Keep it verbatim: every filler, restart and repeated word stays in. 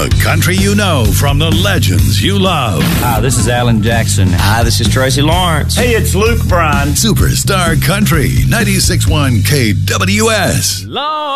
The country you know from the legends you love. Hi, this is Alan Jackson. Hi, this is Tracy Lawrence. Hey, it's Luke Bryan. Superstar Country, ninety-six point one K W S. Lord.